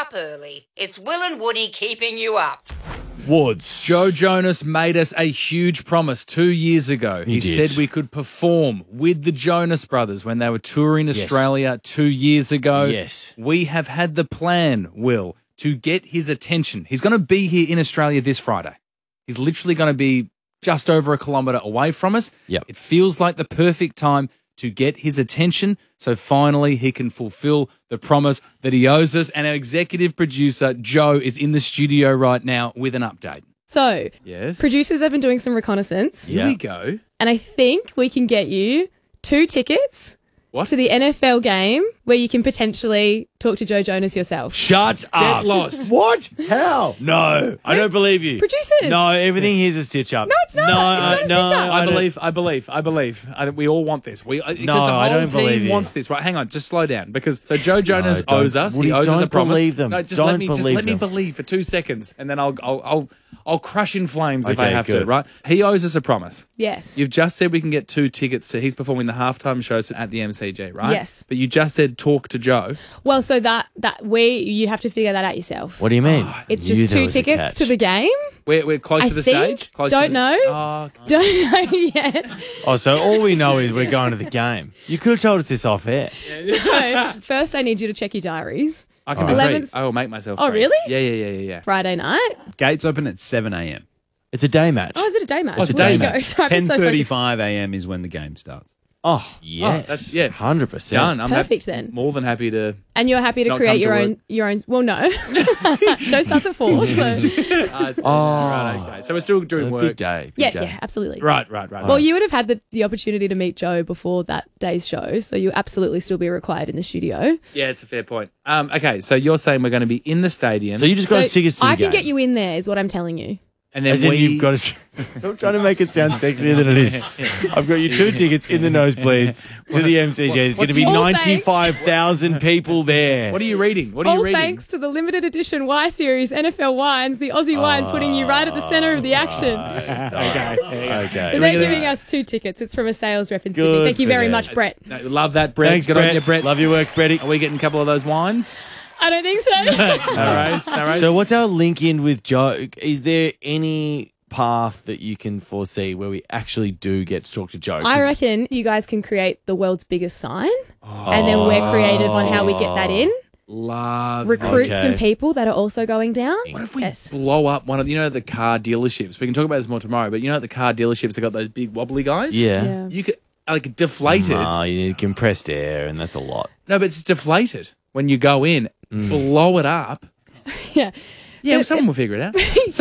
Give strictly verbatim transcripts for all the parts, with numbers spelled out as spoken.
up early. It's Will and Woody keeping you up. Woods. Joe Jonas made us a huge promise two years ago. He, He did. said we could perform with the Jonas Brothers when they were touring Yes. Australia two years ago. Yes. We have had the plan, Will, to get his attention. He's going to be here in Australia this Friday. He's literally going to be just over a kilometre away from us. Yep. It feels like the perfect time to get his attention, so finally he can fulfill the promise that he owes us. And our executive producer, Joe, is in the studio right now with an update. So, Yes. producers have been doing some reconnaissance, Here Yeah. we go. and I think we can get you two tickets What? to the N F L game where you can potentially talk to Joe Jonas yourself. Shut up. lost. What? How? No, I don't believe you. Producers. No, everything here's a stitch up. No, it's not. No, It's not a no, stitch up. I, don't- believe, I believe, I believe. I, we all want this. We, because No, the whole I don't team believe you. wants this. Right, hang on, just slow down. Because so Joe Jonas don't- owes us. Woody, he owes us a don't promise. believe them. No, just Don't let me just believe let me them. believe for two seconds, and then I'll I'll I'll, I'll crush in flames if I Okay, have to. good. Right? He owes us a promise. Yes. You've just said we can get two tickets to. He's performing the halftime shows at the M C G, right? Yes. But you just said talk to Joe. Well, so that that we you have to figure that out yourself. What do you mean? It's You just know two it's a tickets catch. to the game. We're we're close I to the think. stage. Close Don't to the, know. Oh, Don't know yet. Oh, so all we know is we're going to the game. You could have told us this off air. So, first, I need you to check your diaries. I can be eleventh free. I will make myself. Oh, free. really? Yeah, yeah, yeah, yeah, yeah. Friday night. Gates open at seven a.m. It's a day match. Oh, is it a day match? Oh, it's a There day you go. match. Sorry, I'm ten so focused. thirty-five a.m. is when the game starts. Oh, yes. that's- yeah. one hundred percent. Done. I'm Perfect hap- then. More than happy to. And you're happy to Not create come to your work. own your own. Well, no. Show starts at four. So. Ah, it's Oh. right, okay. So we're still doing A work. big day. Big Yes, day. yeah, absolutely. Right, right, right. Well, you would have had the, the opportunity to meet Joe before that day's show, so you'll absolutely still be required in the studio. yeah, it's a fair point. Um, okay, so you're saying we're going to be in the stadium, So you just got So us tickets to the I can game. get you in there, is what I'm telling you. and then As in we. you've got to. I'm trying to make it sound sexier than it is. I've got you two tickets in the nosebleeds to the M C G. There's what going to do be you- All thanks. ninety-five thousand people there. What are you reading? What are you All reading? thanks to the limited edition Y Series N F L wines, the Aussie wine putting you right at the centre of the action. Okay. Okay. So they're giving us two tickets. It's from a sales rep in Sydney. Good Thank you for very them. much, Brett. No, love that, Brett. Thanks, Good Brett. on you, Brett. Love your work, Bretty. Are we getting a couple of those wines? I don't think so. no worries, no worries. So what's our link in with Joe? Is there any path that you can foresee where we actually do get to talk to Joe? 'Cause- I reckon you guys can create the world's biggest sign, and then we're creative on how we get that in. love. Recruit Okay. some people that are also going down. What if we Yes. blow up one of you know the car dealerships? We can talk about this more tomorrow. But you know at the car dealerships they got those big wobbly guys. Yeah. Yeah. You could like deflated. Oh, you need compressed air, and that's a lot. No, but it's deflated when you go in. Blow it up. Yeah. Yeah, well, But- someone will figure it out.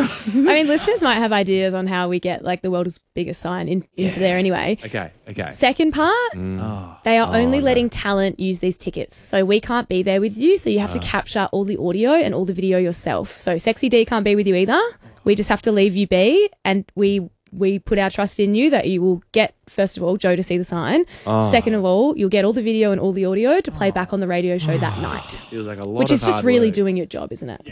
I mean, listeners might have ideas on how we get like the world's biggest sign in, into there anyway. Okay, okay. Second part, Oh, they are only letting talent use these tickets. So we can't be there with you. So you have to capture all the audio and all the video yourself. So Sexy D can't be with you either. We just have to leave you be. And we we put our trust in you that you will get, first of all, Joe to see the sign. Second of all, you'll get all the video and all the audio to play back on the radio show that night. feels like a lot Which of is just hard really work. doing your job, isn't it?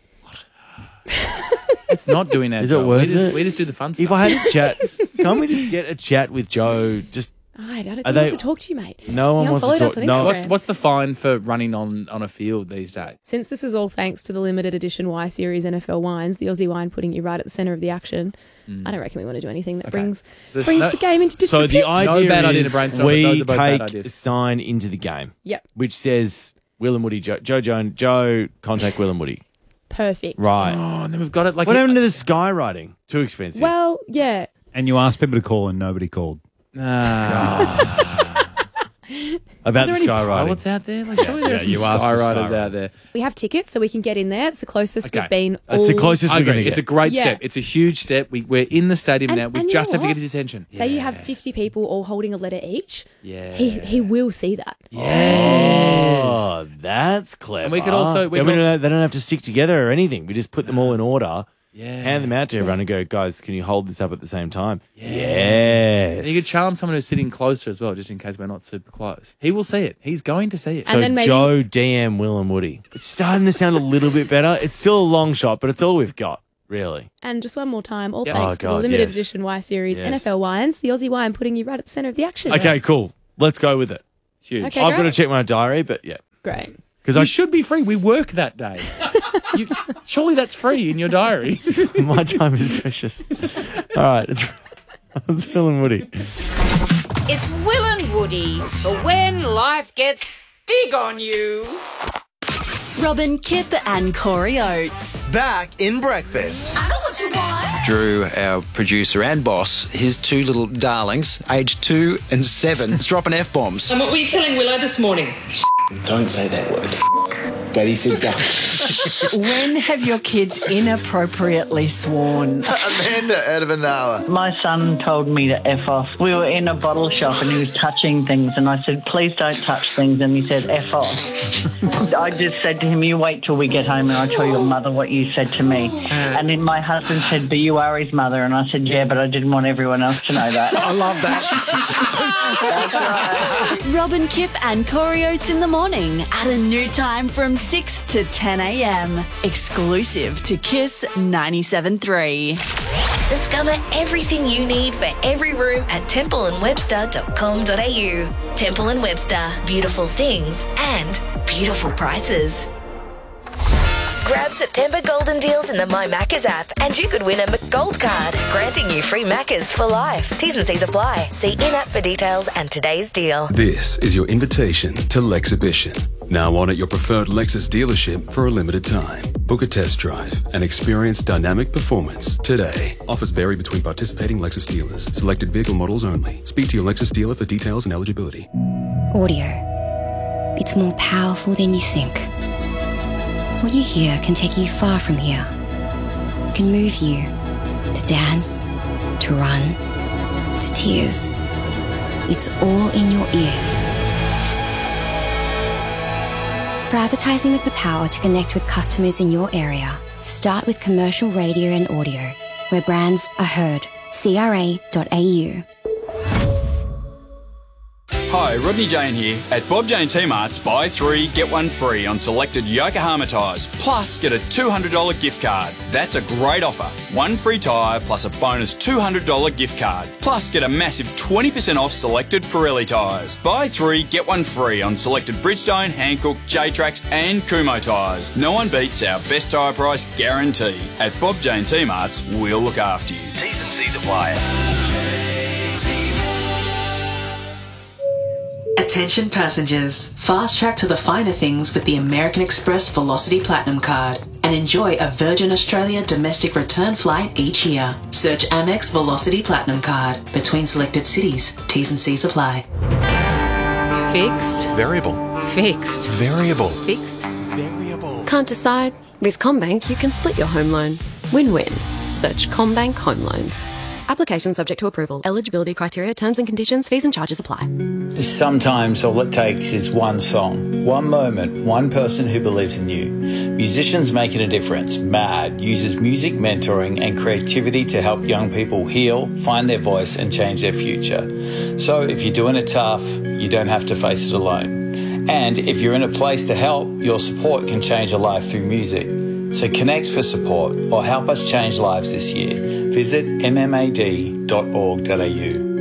It's not doing our Is it job. worth we just, it? We just do the fun stuff. If I had a chat, can't we just get a chat with Joe? Just I don't think Are he they- wants to talk to you, mate. no one He wants to unfollowed talk. us on No, Instagram. what's what's the fine for running on, on a field these days? Since this is all thanks to the limited edition Y Series N F L wines, the Aussie wine putting you right at the centre of the action, I don't reckon we want to do anything that brings So brings no- the game into so disrepute. the idea bad idea to is brainstorm, but we those are both bad take ideas. a sign into the game, Yep, which says Will and Woody, Joe, Joe, Joe, Joe, contact Will and Woody. perfect. Right. Oh, and then we've got it like What happened to the skywriting? Too expensive. Well, yeah. And you asked people to call and nobody called. Ah. About Are there the any skywriting. pilots out there? Like, surely there yeah, are some you asked for skywriters skywriters. out there. We have tickets, so we can get in there. It's the closest Okay. we've been. That's the all- closest I we're going to agree. get. It's a great Yeah. step. It's a huge step. We, we're in the stadium And- now. We and you just know have to get what? his attention. Say you have fifty people all holding a letter each. Yeah. He he will see that. Oh, that's clever. And we could also- we Then could we also- don't, they don't have to stick together or anything. We just put them all in order, Yeah. hand them out to everyone, and go, guys, can you hold this up at the same time? Yes. And you could charm someone who's sitting closer as well, just in case we're not super close. He will see it. He's going to see it. So And then maybe- Joe, D M, Will, and Woody. It's starting to sound a little bit better. It's still a long shot, but it's all we've got, really. And just one more time, all Yep. thanks Oh, to the God, limited yes. edition Y Series Yes. N F L wines, the Aussie wine putting you right at the centre of the action. Okay, cool. Let's go with it. Huge. Okay. I've got to great. check my diary, but yeah. Great. Because You I should be free. We work that day. You, surely that's free in your diary. my time is precious. All right, it's it's Will and Woody. It's Will and Woody for when life gets big on you. Robin, Kip and Corey Oates. Back in breakfast. I know what you want. Drew, our producer and boss, his two little darlings, aged two and seven, is dropping F-bombs. And what were you telling Willow this morning? Don't say that word. Daddy said duck. When have your kids inappropriately sworn? Amanda out of an hour. My son told me to F off. We were in a bottle shop and he was touching things and I said, please don't touch things, and he said, F off. I just said to him, you wait till we get home and I'll tell your mother what you said to me. And then my husband said, but you are his mother. And I said, yeah, but I didn't want everyone else to know that. I love that. That's right. Robin, Kip and Corey Oates in the morning at a new time from six to ten a.m. Exclusive to Kiss ninety-seven point three. Discover everything you need for every room at temple and webster dot com dot a u. Temple and Webster, beautiful things and beautiful prices. Grab September golden deals in the My Maccas app and you could win a McGold card, granting you free Maccas for life. T's and C's apply. See in-app for details and today's deal. This is your invitation to Lexhibition. Now on at your preferred Lexus dealership for a limited time. Book a test drive and experience dynamic performance today. Offers vary between participating Lexus dealers. Selected vehicle models only. Speak to your Lexus dealer for details and eligibility. Audio. It's more powerful than you think. What you hear can take you far from here. It can move you to dance, to run, to tears. It's all in your ears. For advertising with the power to connect with customers in your area, start with commercial radio and audio, where brands are heard. C R A dot A U. Hi, Rodney Jane here. At Bob Jane T-Mart's, buy three, get one free on selected Yokohama tyres, plus get a two hundred dollars gift card. That's a great offer. One free tyre plus a bonus two hundred dollars gift card, plus get a massive twenty percent off selected Pirelli tyres. Buy three, get one free on selected Bridgestone, Hankook, J-Trax and Kumho tyres. No one beats our best tyre price guarantee. At Bob Jane T-Mart's, we'll look after you. T's and C's apply. Attention passengers, fast track to the finer things with the American Express Velocity Platinum Card and enjoy a Virgin Australia domestic return flight each year. Search Amex Velocity Platinum Card between selected cities. T's and C's apply. Fixed. Variable. Fixed. Variable. Fixed. Variable. Can't decide? With CommBank, you can split your home loan. Win-win. Search CommBank Home Loans. Application subject to approval. Eligibility criteria, terms and conditions, fees and charges apply. Sometimes all it takes is one song, one moment, one person who believes in you. Musicians Making a Difference, MAD, uses music mentoring and creativity to help young people heal, find their voice and change their future. So if you're doing it tough, you don't have to face it alone. And if you're in a place to help, your support can change a life through music. So connect for support or help us change lives this year. Visit m m a d dot org dot a u.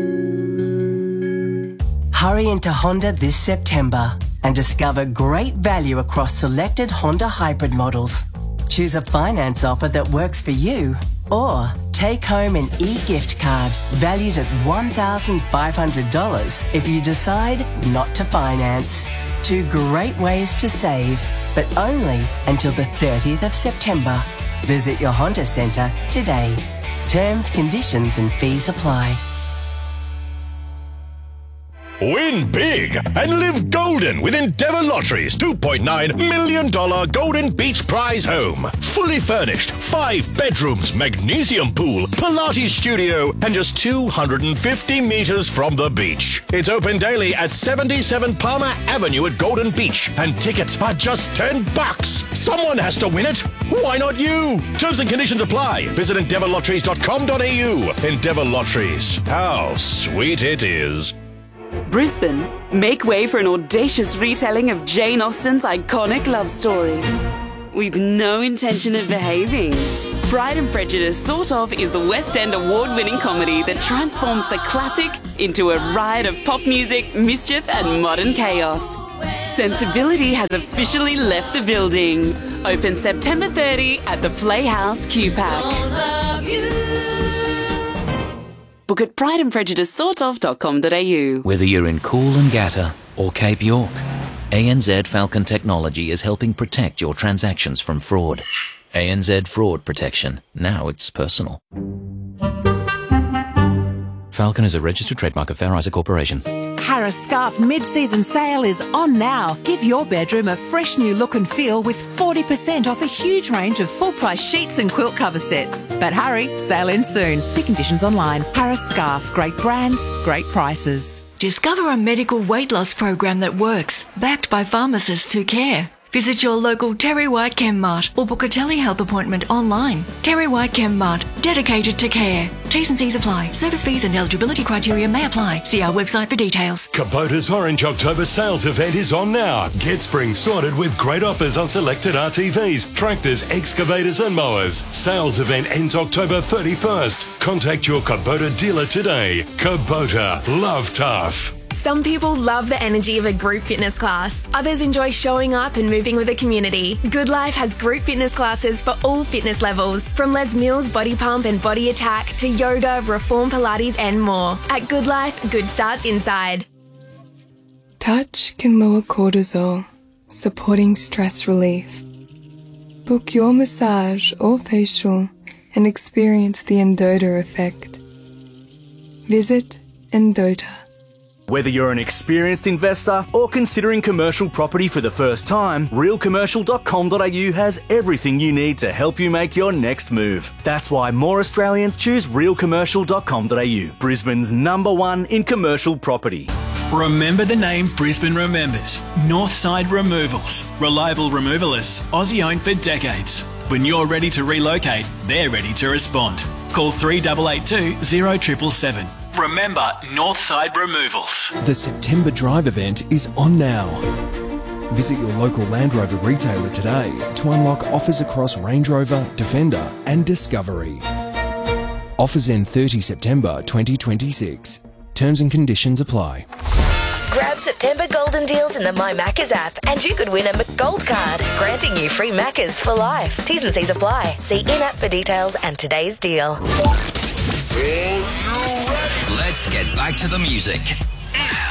Hurry into Honda this September and discover great value across selected Honda hybrid models. Choose a finance offer that works for you or take home an e-gift card valued at one thousand five hundred dollars if you decide not to finance. Two great ways to save, but only until the thirtieth of September. Visit your Honda Centre today. Terms, conditions and fees apply. Win big and live golden with Endeavour Lottery's two point nine million dollars Golden Beach Prize Home. Fully furnished, five bedrooms, magnesium pool, Pilates studio, and just two hundred fifty metres from the beach. It's open daily at seventy-seven Palmer Avenue at Golden Beach, and tickets are just ten bucks. Someone has to win it. Why not you? Terms and conditions apply. Visit endeavour lotteries dot com dot a u. Endeavour Lotteries. How sweet it is. Brisbane, make way for an audacious retelling of Jane Austen's iconic love story. With no intention of behaving. Pride and Prejudice Sort Of is the West End award-winning comedy that transforms the classic into a riot of pop music, mischief and modern chaos. Sensibility has officially left the building. Open September thirtieth at the Playhouse Q PAC. Book at pride and prejudice sort of dot com dot a u. Whether you're in Coolangatta or Cape York, A N Z Falcon Technology is helping protect your transactions from fraud. A N Z Fraud Protection. Now it's personal. Falcon is a registered trademark of Fair Isaac Corporation. Harris Scarf mid-season sale is on now. Give your bedroom a fresh new look and feel with forty percent off a huge range of full-price sheets and quilt cover sets. But hurry, sale ends soon. See conditions online. Harris Scarf. Great brands, great prices. Discover a medical weight loss program that works, backed by pharmacists who care. Visit your local Terry White Chem Mart or book a telehealth appointment online. Terry White Chem Mart, dedicated to care. T's and C's apply. Service fees and eligibility criteria may apply. See our website for details. Kubota's Orange October sales event is on now. Get spring sorted with great offers on selected R T Vs, tractors, excavators and mowers. Sales event ends October thirty-first. Contact your Kubota dealer today. Kubota, love tough. Some people love the energy of a group fitness class. Others enjoy showing up and moving with a community. Good Life has group fitness classes for all fitness levels, from Les Mills Body Pump and Body Attack to yoga, Reform Pilates and more. At Good Life, good starts inside. Touch can lower cortisol, supporting stress relief. Book your massage or facial and experience the Endota effect. Visit Endota. Whether you're an experienced investor or considering commercial property for the first time, real commercial dot com dot a u has everything you need to help you make your next move. That's why more Australians choose real commercial dot com dot a u, Brisbane's number one in commercial property. Remember the name Brisbane remembers. Northside Removals. Reliable removalists, Aussie owned for decades. When you're ready to relocate, they're ready to respond. Call three eight eight two, zero seven seven seven. Remember Northside Removals. The September Drive event is on now. Visit your local Land Rover retailer today to unlock offers across Range Rover, Defender and Discovery. Offers end thirtieth September twenty twenty-six. Terms and conditions apply. Grab September golden deals in the My Maccas app and you could win a McGold card, granting you free Maccas for life. T's and C's apply. See in-app for details and today's deal. Let's get back to the music.